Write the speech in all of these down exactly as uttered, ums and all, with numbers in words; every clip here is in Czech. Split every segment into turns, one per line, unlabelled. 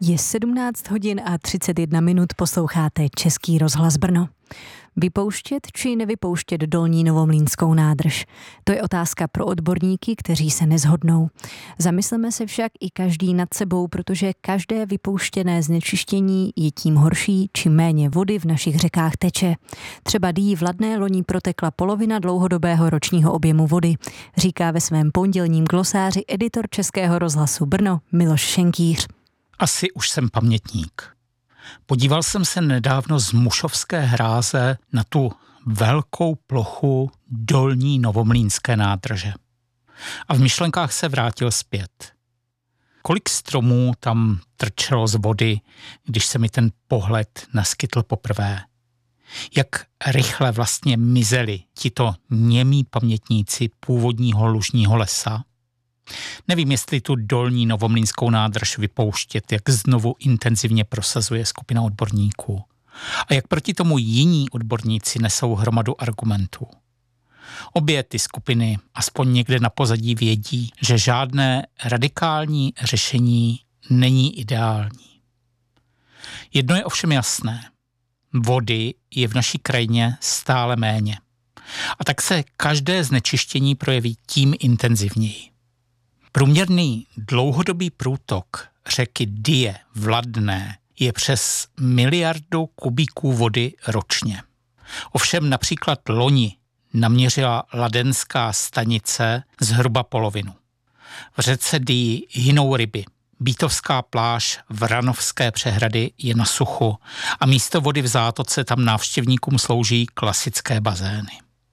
Je sedmnáct hodin a třicet jedna minut, posloucháte Český rozhlas Brno. Vypouštět či nevypouštět Dolní Novomlýnskou nádrž? To je otázka pro odborníky, kteří se neshodnou. Zamysleme se však i každý nad sebou, protože každé vypouštěné znečištění je tím horší, čím méně vody v našich řekách teče. Třeba Dyji v Ladné loni protekla polovina dlouhodobého ročního objemu vody, říká ve svém pondělním glosáři editor Českého rozhlasu Brno Miloš Šenkýř.
Asi už jsem pamětník. Podíval jsem se nedávno z Mušovské hráze na tu velkou plochu Dolní Novomlýnské nádrže. A v myšlenkách se vrátil zpět. Kolik stromů tam trčelo z vody, když se mi ten pohled naskytl poprvé? Jak rychle vlastně mizeli tito němí pamětníci původního lužního lesa? Nevím, jestli tu Dolní Novomlýnskou nádrž vypouštět, jak znovu intenzivně prosazuje skupina odborníků. A jak proti tomu jiní odborníci nesou hromadu argumentů. Obě ty skupiny aspoň někde na pozadí vědí, že žádné radikální řešení není ideální. Jedno je ovšem jasné. Vody je v naší krajině stále méně. A tak se každé znečištění projeví tím intenzivněji. Průměrný dlouhodobý průtok řeky Dyje v Ladné je přes miliardu kubíků vody ročně. Ovšem například loni naměřila ladenská stanice zhruba polovinu. V řece Dyji hynou ryby. Bítovská pláž Vranovské přehrady je na suchu a místo vody v zátoce tam návštěvníkům slouží klasické bazény.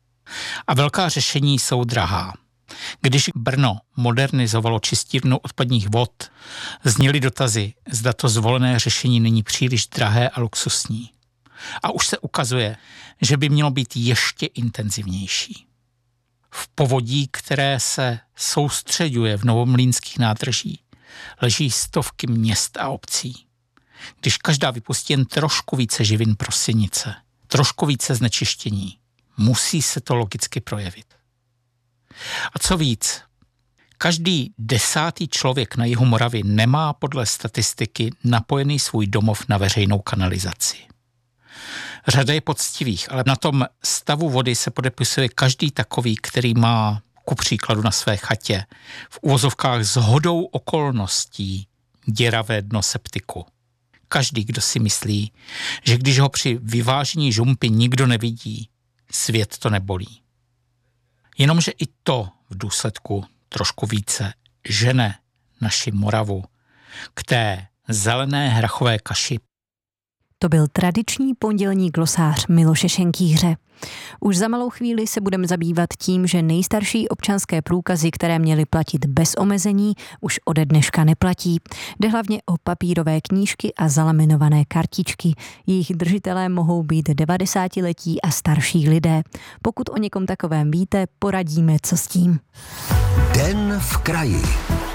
A velká řešení jsou drahá. Když Brno modernizovalo čistírnu odpadních vod, zněly dotazy, zda to zvolené řešení není příliš drahé a luxusní. A už se ukazuje, že by mělo být ještě intenzivnější. V povodí, které se soustřeďuje v novomlýnských nádrží, leží stovky měst a obcí. Když každá vypustí jen trošku více živin pro sinice, trošku více znečištění, musí se to logicky projevit. A co víc, každý desátý člověk na jihu Moravy nemá podle statistiky napojený svůj domov na veřejnou kanalizaci. Řada je poctivých, ale na tom stavu vody se podepisuje každý takový, který má ku příkladu na své chatě v uvozovkách shodou okolností děravé dno septiku. Každý, kdo si myslí, že když ho při vyvážení žumpy nikdo nevidí, svět to nebolí. Jenomže i to v důsledku trošku více žene naši Moravu k té zelené hrachové kaši.
To byl tradiční pondělní glosář Miloše Šenkýře. Už za malou chvíli se budeme zabývat tím, že nejstarší občanské průkazy, které měly platit bez omezení, už ode dneška neplatí. Jde hlavně o papírové knížky a zalaminované kartičky. Jejich držitelé mohou být devadesátiletí a starší lidé. Pokud o někom takovém víte, poradíme, co s tím.
Den v kraji.